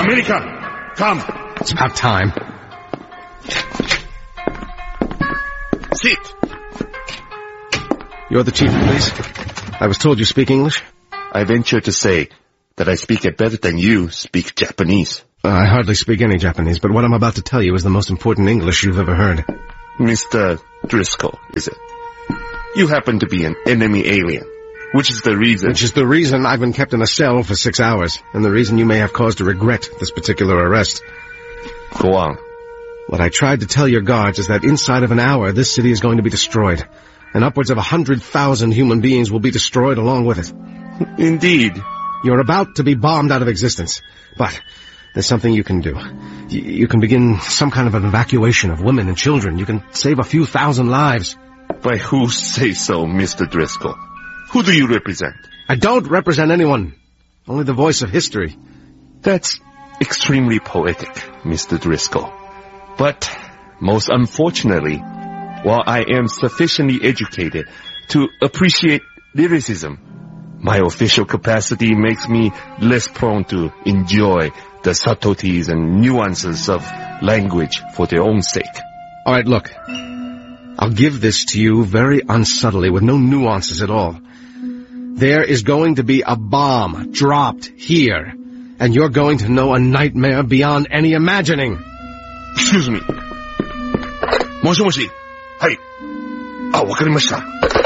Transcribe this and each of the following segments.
America, come. It's about time. Sit. You're the chief of police? I was told you speak English? I venture to say that I speak it better than you speak Japanese. I hardly speak any Japanese, but what I'm about to tell you is the most important English you've ever heard. Mr. Driscoll, is it? You happen to be an enemy alien, which is the reason I've been kept in a cell for 6 hours, and the reason you may have cause to regret this particular arrest. Go on. What I tried to tell your guards is that inside of an hour, this city is going to be destroyed, and upwards of 100,000 human beings will be destroyed along with it. Indeed. You're about to be bombed out of existence, but there's something you can do. You can begin some kind of an evacuation of women and children. You can save a few thousand lives. By who say so, Mr. Driscoll? Who do you represent? I don't represent anyone. Only the voice of history. That's extremely poetic, Mr. Driscoll. But, most unfortunately, while I am sufficiently educated to appreciate lyricism, my official capacity makes me less prone to enjoy the subtleties and nuances of language for their own sake. All right, look. I'll give this to you very unsubtly, with no nuances at all. There is going to be a bomb dropped here, and you're going to know a nightmare beyond any imagining. Excuse me. Moshi. Hey. Wakarimashita.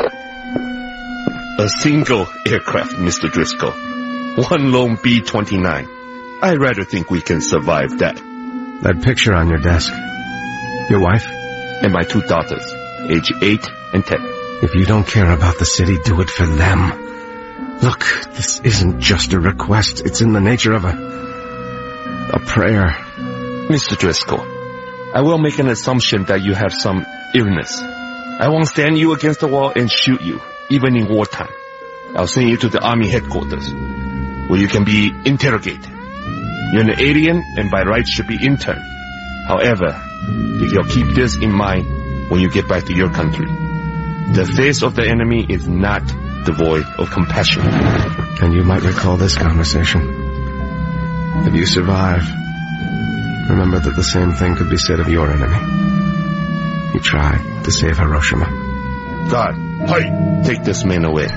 A single aircraft, Mr. Driscoll. One lone B-29. I rather think we can survive that. That picture on your desk. Your wife? And my 2 daughters, age 8 and 10. If you don't care about the city, do it for them. Look, this isn't just a request. It's in the nature of a prayer. Mr. Driscoll, I will make an assumption that you have some illness. I won't stand you against the wall and shoot you, even in wartime. I'll send you to the army headquarters, where you can be interrogated. You're an alien and by rights should be interned. However, if you'll keep this in mind when you get back to your country, the face of the enemy is not devoid of compassion. And you might recall this conversation. If you survive, remember that the same thing could be said of your enemy. You tried to save Hiroshima. God, hey, take this man away.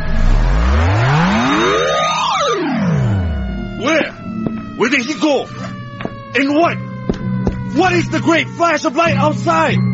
Where? Where did he go? And what? What is the great flash of light outside?